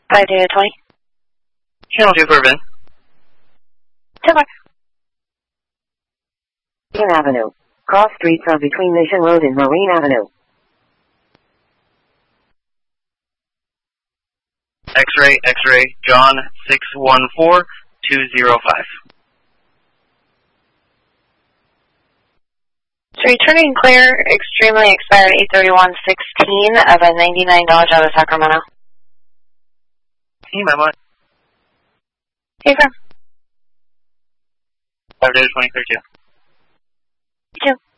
5 data 20. Channel 2 for Vin. 10 more. Marine Avenue. Cross streets are between Mission Road and Marine Avenue. X-ray, X-ray, John 614205. So returning clear, extremely expired 8/31/16 of a $99 out of Sacramento. Can you memo it? Hey, sir. 5 data 2032. You too.